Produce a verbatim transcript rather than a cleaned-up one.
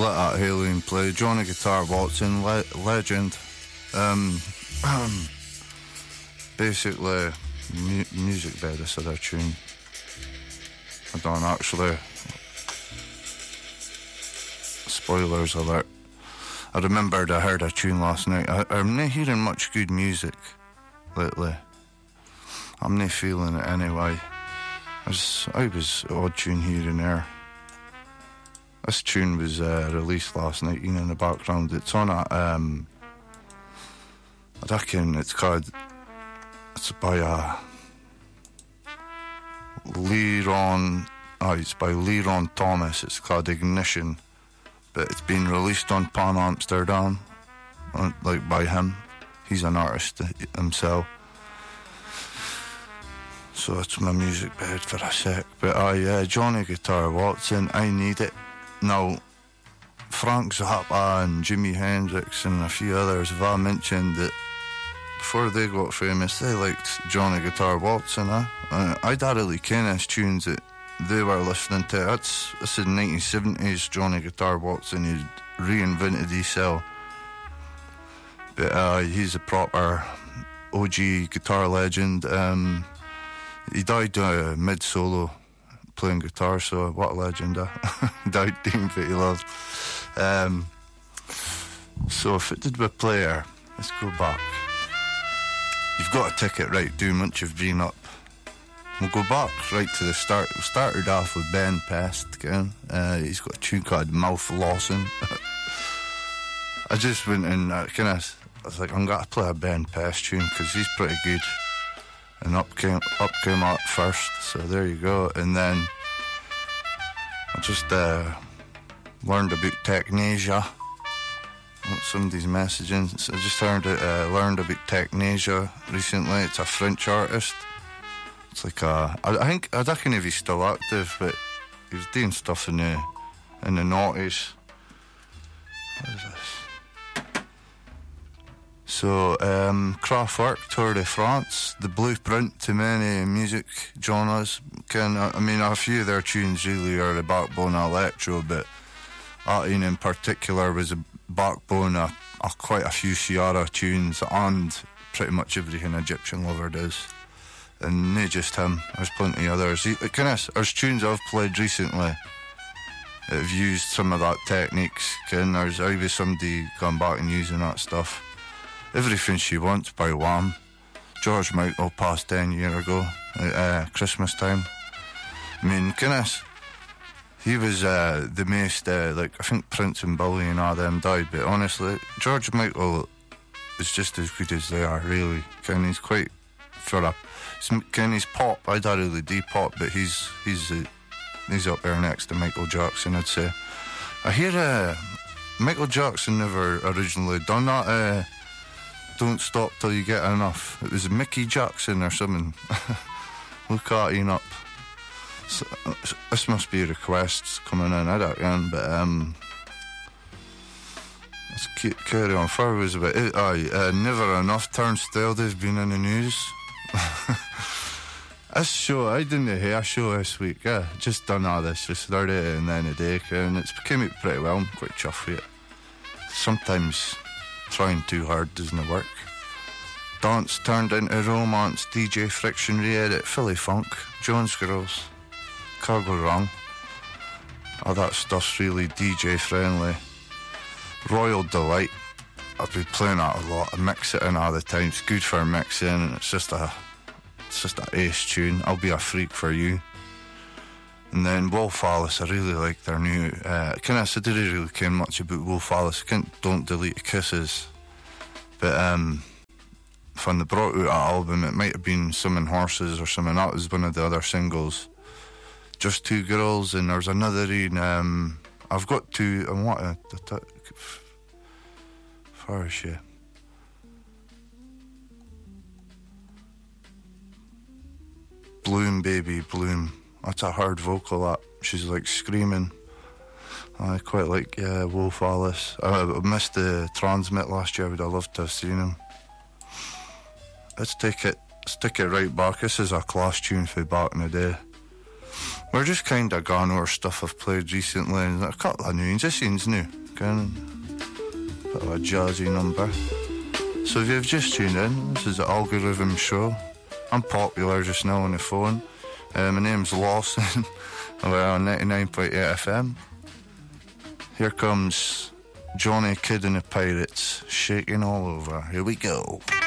let that Alien play. Johnny Guitar Watson, le- legend. Um, basically, mu- music bed, this other tune. I don't actually. Spoilers alert. I remembered I heard a tune last night. I, I'm not hearing much good music lately. I'm not feeling it anyway. I was, I was odd tune here and there. This tune was uh, released last night, you know, in the background. It's on a, um, I reckon it's called, it's by a Leron, oh, it's by Leron Thomas. It's called Ignition, but it's been released on Pan Amsterdam, on, like by him. He's an artist himself. So that's my music bed for a sec. But I, uh, Johnny Guitar Watson, I Need It. Now, Frank Zappa and Jimi Hendrix and a few others have all mentioned that before they got famous, they liked Johnny Guitar Watson, huh? Uh, I don't really ken his tunes that they were listening to. That's, this is nineteen seventies Johnny Guitar Watson. He reinvented himself. But uh, he's a proper O G guitar legend. Um, he died uh, mid-solo playing guitar, so what a legend, huh? Died doing what he loved. Um, so if it did with Player, let's go back. You've got a ticket, right? Do much you've been up. We'll go back right to the start. We started off with Ben Pest again. Uh, he's got a tune called Mouth Lawson. I just went and uh, kind of, I was like, I'm going to play a Ben Pest tune because he's pretty good. And up came up came out first, so there you go. And then I just uh, learned about Technasia. Somebody's messaging. So I just learned uh, learned about Technasia recently. It's a French artist. It's like a, I, I think I don't know if he's still active, but he was doing stuff in the in the noughties. What is this? So, um, Kraftwerk, Tour de France, the blueprint to many music genres. Can I mean, a few of their tunes really are the backbone of electro, but Artin in particular was a backbone of, of quite a few Ciara tunes and pretty much everything Egyptian Lover does. And not just him, there's plenty others. He, kind of, there's tunes I've played recently that have used some of that techniques. Can there's always somebody gone back and using that stuff. Everything She Wants by Wham. George Michael passed ten years ago at uh, Christmas time. I mean, goodness, he was uh, the most, uh, like, I think Prince and Billy and all them died, but honestly, George Michael is just as good as they are, really. Ken, he's quite, for a, Ken, he's pop, I don't really do pop, but he's, he's, uh, he's up there next to Michael Jackson, I'd say. I hear uh, Michael Jackson never originally done that, uh, Don't Stop Till You Get Enough. It was Mickey Jackson or something. Look at him up. So, this must be requests coming in, I don't know, but um, let's keep, carry on. Far was about it. Aye, uh, Never Enough Turnstile has been in the news. This show, I didn't hear a show this week. Yeah, just done all this, just started it and then a day, and it's came out pretty well. I'm quite chuffed with it. Sometimes trying too hard doesn't work. Dance turned into romance, D J Friction re-edit, Philly Funk, Jones Girls, can't go wrong. All that stuff's really D J friendly. Royal Delight, I've been playing that a lot. I mix it in all the time. It's good for mixing, and it's just a, it's just an ace tune. I'll Be a Freak for You. And then Wolf Alice, I really like their new. Uh, kind of, I didn't really care much about Wolf Alice. Can't Don't Delete Kisses, but um, when they brought out that album, it might have been Summon Horses or something. That was one of the other singles. Just Two Girls, and there's another in. Um, I've got two. I want to. Where is she? Bloom, Baby, Bloom. That's a hard vocal, that. She's like screaming. I quite like uh, Wolf Alice. I, I missed the Transmit last year. I would have loved to have seen him. Let's take it, let's take it right back. This is a Clash tune for back in the day. We're just kind of gone over stuff I've played recently, and a couple of new, just seems new, kind of, bit of a jazzy number. So if you've just tuned in, this is the Algorithm Show. I'm popular just now on the phone. Uh, my name's Lawson. We're on ninety-nine point eight F M. Here comes Johnny Kidd and the Pirates, shaking all over. Here we go.